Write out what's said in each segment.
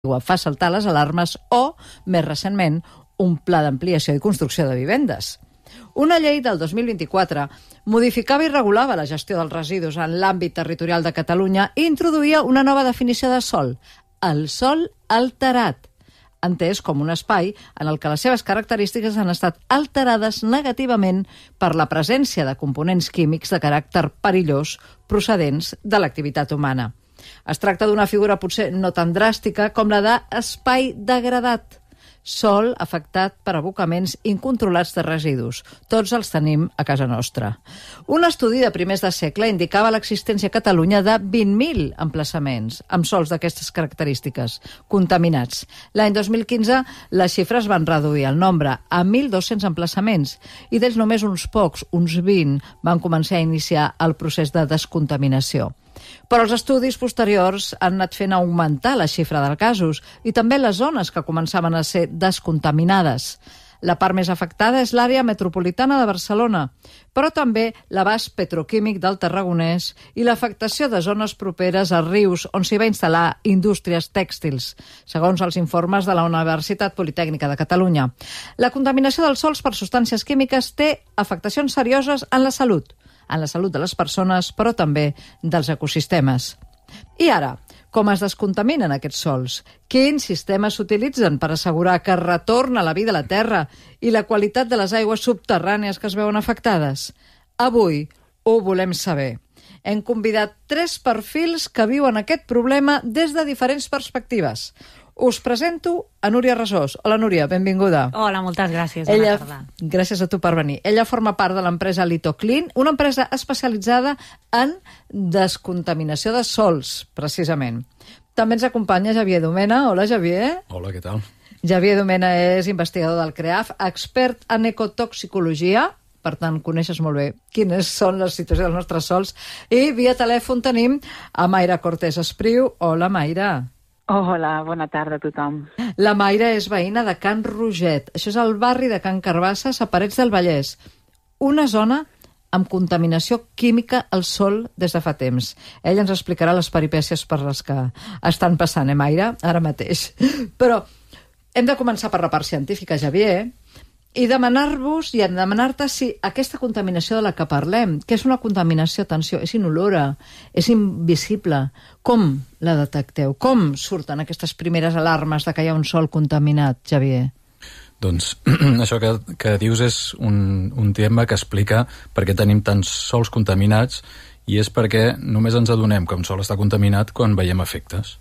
fa saltar les alarmes o, més recentment, un pla d'ampliació i construcció de vivendes. Una llei del 2024 modificava i regulava la gestió dels residus en l'àmbit territorial de Catalunya i introduïa una nova definició de sòl, el sòl alterat, entès com un espai en el que les seves característiques han estat alterades negativament per la presència de components químics de caràcter perillós procedents de l'activitat humana. Es tracta d'una figura potser no tan dràstica com la d'espai degradat, sòl afectat per abocaments incontrolats de residus. Tots els tenim a casa nostra. Un estudi de primers de segle indicava l'existència a Catalunya de 20.000 emplaçaments amb sòls d'aquestes característiques, contaminats. L'any 2015 les xifres van reduir el nombre a 1.200 emplaçaments i d'ells només uns pocs, uns 20, van començar a iniciar el procés de descontaminació. Però els estudis posteriors han anat fent augmentar la xifra de casos i també les zones que començaven a ser descontaminades. La part més afectada és l'àrea metropolitana de Barcelona, però també l'abast petroquímic del Tarragonès i l'afectació de zones properes a rius on s'hi va instal·lar indústries tèxtils, segons els informes de la Universitat Politècnica de Catalunya. La contaminació dels sòls per substàncies químiques té afectacions serioses en la salut de les persones, però també dels ecosistemes. I ara, com es descontaminen aquests sòls? Quins sistemes s'utilitzen per assegurar que retorna la vida a la Terra i la qualitat de les aigües subterrànies que es veuen afectades? Avui ho volem saber. Hem convidat 3 perfils que viuen aquest problema des de diferents perspectives. Us presento a Núria Resós. Hola, Núria, benvinguda. Hola, moltes gràcies. Bona tarda. Gràcies a tu per venir. Ella forma part de l'empresa Litoclean, una empresa especialitzada en descontaminació de sòls, precisament. També ens acompanya Javier Domena. Hola, Javier. Hola, què tal? Javier Domena és investigador del CREAF, expert en ecotoxicologia, per tant, coneixes molt bé quines són les situacions dels nostres sòls. I via telèfon tenim a Mayra Cortés Espriu. Hola, Mayra. Hola, bona tarda a tothom. La Mayra és veïna de Can Roget. Això és el barri de Can Carbassas, a Parets del Vallès. Una zona amb contaminació química al sòl des de fa temps. Ella ens explicarà les peripècies per les que estan passant, Mayra? Ara mateix. Però hem de començar per la part científica, Javier, i demanar-vos i demanar-te si aquesta contaminació de la que parlem, que és una contaminació, atenció, és inolora, és invisible, com la detecteu? Com surten aquestes primeres alarmes de que hi ha un sòl contaminat, Javier? Doncs això que dius és un tema que explica per què tenim tants sòls contaminats i és perquè només ens adonem que un sòl està contaminat quan veiem efectes.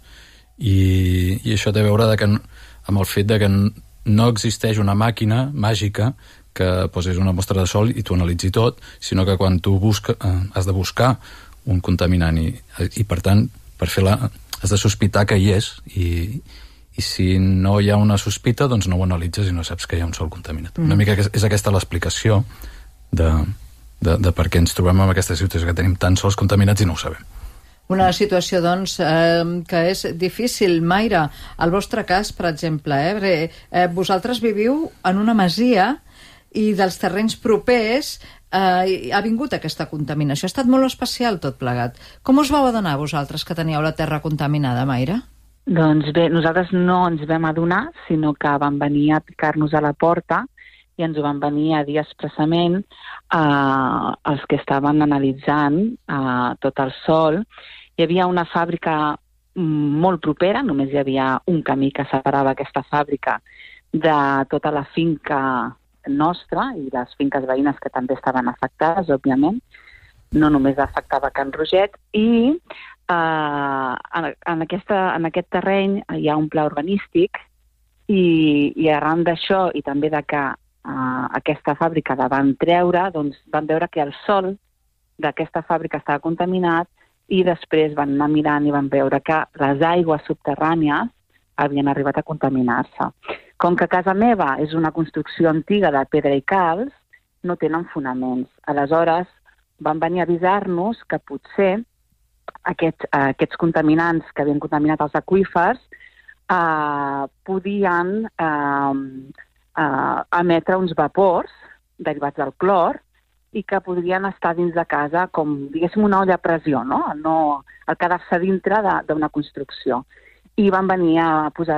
I això té a veure amb el fet de que no existeix una màquina màgica que posis una mostra de sòl i t'ho analitzi tot, sinó que quan tu has de buscar un contaminant i per tant, per fer-la, has de sospitar que hi és i si no hi ha una sospita, doncs no ho analitzes i no saps que hi ha un sòl contaminat. Una mica és aquesta l'explicació de per què ens trobem en aquesta situació, que tenim tants sòls contaminats i no ho sabem. Una situació, doncs, que és difícil. Mayra, el vostre cas, per exemple, vosaltres viviu en una masia i dels terrenys propers ha vingut aquesta contaminació. Ha estat molt especial tot plegat. Com us vau adonar vosaltres que teníeu la terra contaminada, Mayra? Doncs bé, nosaltres no ens vam adonar, sinó que van venir a picar-nos a la porta i ens ho van venir a dir expressament els que estaven analitzant tot el sòl. Hi havia una fàbrica molt propera, només hi havia un camí que separava aquesta fàbrica de tota la finca nostra i les finques veïnes que també estaven afectades, òbviament. No només afectava Can Roget. I en aquest terreny hi ha un pla urbanístic i arran d'això i també de que aquesta fàbrica la van treure, doncs van veure que el sòl d'aquesta fàbrica estava contaminat i després van anar mirant i van veure que les aigües subterrànies havien arribat a contaminar-se. Com que casa meva és una construcció antiga de pedra i calç, no tenen fonaments. Aleshores, van venir a avisar-nos que potser aquests contaminants que havien contaminat els aqüífers podien emetre uns vapors derivats del clor i que podrien estar dins de casa com, diguéssim, una olla a pressió, no? El quedar-se dintre d'una construcció. i van venir a posar